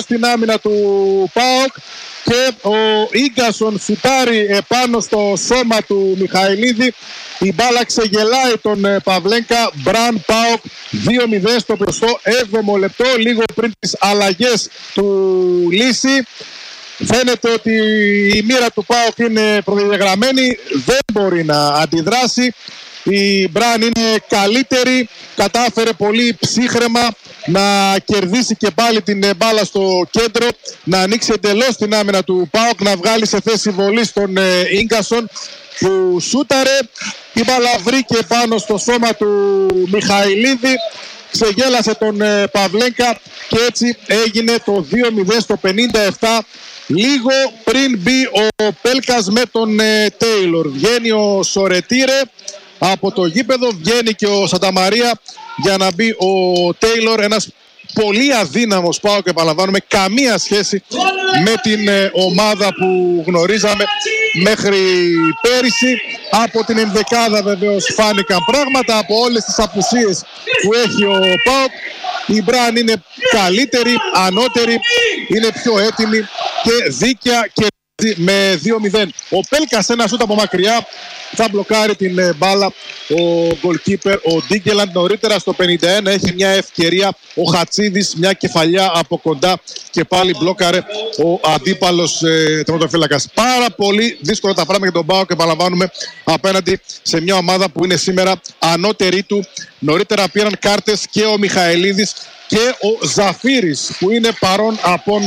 στην άμυνα του ΠΑΟΚ και ο Ίγκασον σουτάρει επάνω στο σώμα του Μιχαηλίδη. Η μπάλα ξεγελάει τον Παυλένκα. Μπραν ΠΑΟΚ 2-0 στο 7ο λεπτό, λίγο πριν τις αλλαγές του Λύση. Φαίνεται ότι η μοίρα του ΠΑΟΚ είναι προδιαγραμμένη, δεν μπορεί να αντιδράσει. Η Μπραν είναι καλύτερη, κατάφερε πολύ ψύχραιμα να κερδίσει και πάλι την μπάλα στο κέντρο, να ανοίξει εντελώς την άμυνα του ΠΑΟΚ, να βγάλει σε θέση βολής τον Ίγκασον που σούταρε. Η μπάλα βρήκε πάνω στο σώμα του Μιχαηλίδη, ξεγέλασε τον Παυλένκα και έτσι έγινε το 2-0 στο 57, λίγο πριν μπει ο Πέλκας με τον Τέιλορ. Βγαίνει ο Σορετήρε από το γήπεδο, βγαίνει και ο Σανταμαρία για να μπει ο Τέιλορ, ένας πολύ αδύναμος ΠΑΟΚ, επαναλαμβάνουμε, καμία σχέση με την ομάδα που γνωρίζαμε μέχρι πέρυσι. Από την ενδεκάδα βεβαίως φάνηκαν πράγματα, από όλες τις απουσίες που έχει ο ΠΑΟΚ. Η Μπραν είναι καλύτερη, ανώτερη, είναι πιο έτοιμη και δίκαια και με 2-0. Ο Πέλκας ένα σούτ από μακριά θα μπλοκάρει την μπάλα ο goalkeeper, ο Ντίγκελαντ. Νωρίτερα στο 51 έχει μια ευκαιρία ο Χατσίδης, μια κεφαλιά από κοντά και πάλι μπλόκαρε ο αντίπαλος τερματοφύλακας. Πάρα πολύ δύσκολα τα πράγματα για τον ΠΑΟΚ, επαναλαμβάνουμε, απέναντι σε μια ομάδα που είναι σήμερα ανώτερη του. Νωρίτερα πήραν κάρτες και ο Μιχαηλίδης και ο Ζαφύρης που είναι παρόν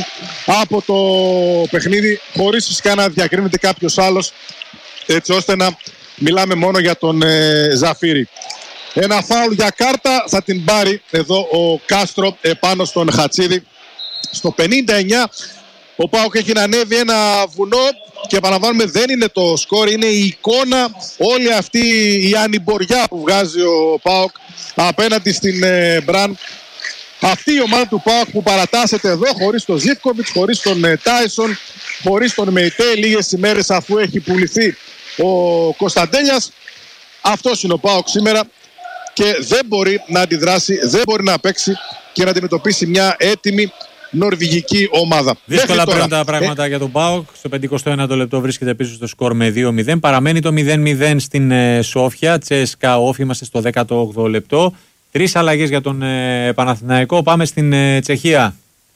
από το παιχνίδι, χωρίς φυσικά να διακρίνεται κάποιος άλλος, έτσι ώστε να μιλάμε μόνο για τον Ζαφύρη. Ένα φάουλ για κάρτα θα την πάρει εδώ ο Κάστρο επάνω στον Χατσίδη. Στο 59 ο ΠΑΟΚ έχει να ανέβει ένα βουνό και επαναλαμβάνουμε, δεν είναι το σκορ, είναι η εικόνα, όλη αυτή η ανημποριά που βγάζει ο ΠΑΟΚ απέναντι στην Μπραν. Αυτή η ομάδα του ΠΑΟΚ που παρατάσσεται εδώ χωρίς τον Ζίβκοβιτς, χωρίς τον Τάισον, χωρίς τον Μεϊτέ, λίγες ημέρες αφού έχει πουληθεί ο Κωνσταντέλιας. Αυτός είναι ο ΠΑΟΚ σήμερα και δεν μπορεί να αντιδράσει, δεν μπορεί να παίξει και να αντιμετωπίσει μια έτοιμη νορβηγική ομάδα. Δύσκολα πλέον τα πράγματα για τον ΠΑΟΚ. Στο 51ο λεπτό βρίσκεται πίσω στο σκορ με 2-0. Παραμένει το 0-0 στην Σόφια. Τσέσκα Όφ, είμαστε στο 18ο λεπτό. 3 αλλαγές για τον Παναθηναϊκό. Πάμε στην Τσεχία.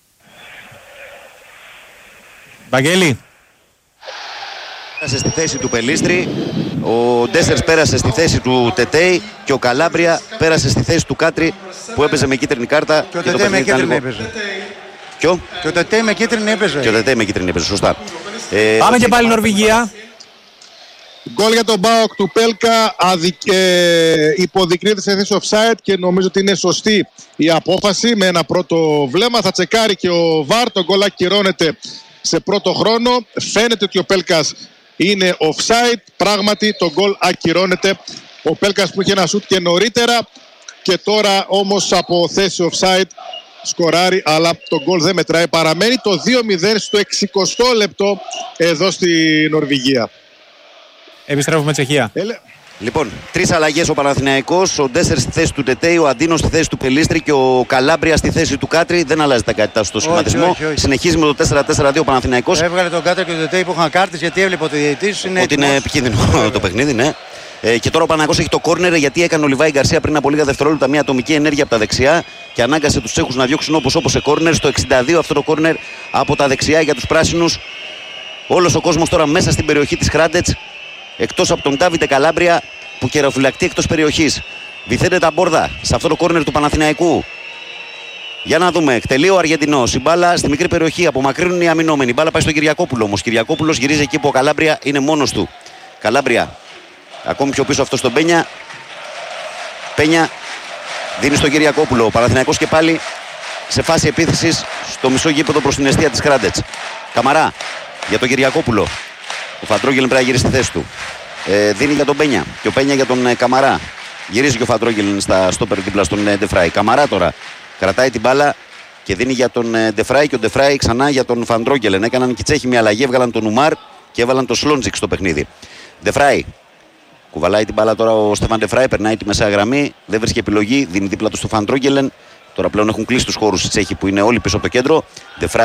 Βαγγέλη. Πέρασε στη θέση του Πελίστρη, ο Ντέσσερς πέρασε στη θέση του Τετέι και ο Καλάμπρια πέρασε στη θέση του Κάτρι που έπαιζε με κίτρινη κάρτα. Και ο Τετέι με κίτρινη έπαιζε. Ποιο? Και ο Τετέι με κίτρινη έπαιζε. Και ο Τετέι με κίτρινη έπαιζε, σωστά. Πάμε και πάλι Νορβηγία. Γκολ για τον ΠΑΟΚ του Πέλκα, υποδεικνύεται σε θέση offside και νομίζω ότι είναι σωστή η απόφαση με ένα πρώτο βλέμμα. Θα τσεκάρει και ο ΒΑΡ, το γκολ ακυρώνεται σε πρώτο χρόνο. Φαίνεται ότι ο Πέλκας είναι offside, πράγματι το γκολ ακυρώνεται. Ο Πέλκας που είχε ένα σουτ και νωρίτερα και τώρα όμως από θέση offside σκοράρει, αλλά το γκολ δεν μετράει. Παραμένει το 2-0 στο 60ο λεπτό εδώ στη Νορβηγία. Επιστρέφουμε Τσεχία. Λοιπόν, 3 αλλαγές ο Παναθηναϊκός. Ο Ντέσσερ στη θέση του Τετέι, ο Αντίνος στη θέση του Πελίστρη και ο Καλάμπρια στη θέση του Κάτρι. Δεν αλλάζει τα κάτι στο σχηματισμό. Όχι. Συνεχίζει με το 4-4-2 ο Παναθηναϊκός. Έβγαλε τον Κάτρι και τον Τετέι που είχαν κάρτες γιατί έβλεπε ότι ο διαιτητής είναι. Ότι είναι επικίνδυνο το παιχνίδι, ναι. Και τώρα ο Παναθηναϊκός έχει το κόρνερ γιατί έκανε ο Λιβάη Γκαρσία πριν από λίγα δευτερόλεπτα μια ατομική ενέργεια από τα δεξιά και ανάγκασε τους Τσέχους να διώξουν όπως σε κόρνερ. Στο 62 αυτό το κόρνερ από τα δεξιά για τους πράσινους. Όλος ο κόσμος τώρα μέσα στην περιοχή της Χράντετς. Εκτός από τον Ντάβιντε Καλάμπρια που καιροφυλακτεί εκτός περιοχής. Βυθέντε τα μπόρδα σε αυτό το κόρνερ του Παναθηναϊκού. Για να δούμε. Εκτελεί ο Αργεντινός. Η μπάλα στη μικρή περιοχή. Απομακρύνουν οι αμυνόμενοι. Η μπάλα πάει στον Κυριακόπουλο όμως. Κυριακόπουλος γυρίζει εκεί που ο Καλάμπρια είναι μόνος του. Καλάμπρια. Ακόμη πιο πίσω αυτό στον Πένια. Πένια δίνει στον Κυριακόπουλο. Ο Παναθηναϊκός και πάλι σε φάση επίθεσης στο μισό γήπεδο προς την εστία της Χράντετς. Καμαρά για τον Κυριακόπουλο. Ο Φαντρόγγελεν πρέπει να γυρίσει στη θέση του. Δίνει για τον Πένια και ο Πένια για τον Καμαρά. Γυρίζει και ο Φαντρόγγελεν στο περίπτωμα στον Ντεφράι. Καμαρά τώρα κρατάει την μπάλα και δίνει για τον Ντεφράι και ο Ντεφράι ξανά για τον Φαντρόγγελεν. Έκαναν και οι Τσέχοι μια αλλαγή, έβγαλαν τον Ουμάρ και έβαλαν τον Σλόντζικ στο παιχνίδι. Ντεφράι. Κουβαλάει την μπάλα τώρα ο Στέφαν Ντεφράι, περνάει τη μεσαία γραμμή, δεν βρίσκει επιλογή, δίνει δίπλα του στο Φαντρόγγελεν. Τώρα πλέον έχουν κλείσει τους χώρους οι Τσέχοι που είναι όλοι πίσω από το κέντρο.